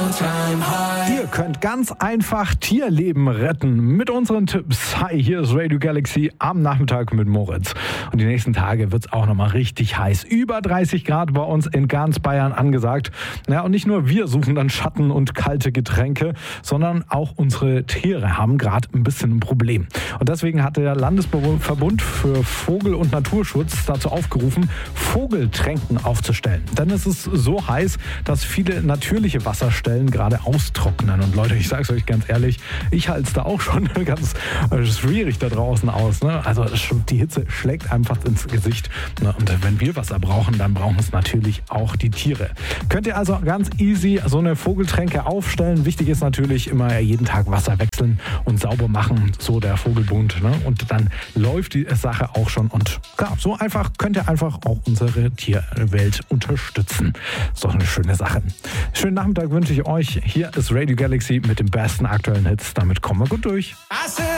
Ihr könnt ganz einfach Tierleben retten mit unseren Tipps. Hi, hier ist Radio Galaxy am Nachmittag mit Moritz. Und die nächsten Tage wird es auch nochmal richtig heiß. Über 30 Grad bei uns in ganz Bayern angesagt. Ja, und nicht nur wir suchen dann Schatten und kalte Getränke, sondern auch unsere Tiere haben gerade ein bisschen ein Problem. Und deswegen hat der Landesverbund für Vogel- und Naturschutz dazu aufgerufen, Vogeltränken aufzustellen. Denn es ist so heiß, dass viele natürliche Wasserstellen gerade austrocknen. Und Leute, ich sage es euch ganz ehrlich, ich halte es da auch schon ganz schwierig da draußen aus. Ne? Also die Hitze schlägt einfach ins Gesicht. Ne? Und wenn wir Wasser brauchen, dann brauchen es natürlich auch die Tiere. Könnt ihr also ganz easy so eine Vogeltränke aufstellen. Wichtig ist natürlich immer jeden Tag Wasser wechseln und sauber machen, so der Vogelbund. Ne? Und dann läuft die Sache auch schon. Und ja, so einfach könnt ihr einfach auch unsere Tierwelt unterstützen. Ist doch eine schöne Sache. Schönen Nachmittag wünsche ich euch. Hier ist Radio Galaxy mit den besten aktuellen Hits. Damit kommen wir gut durch.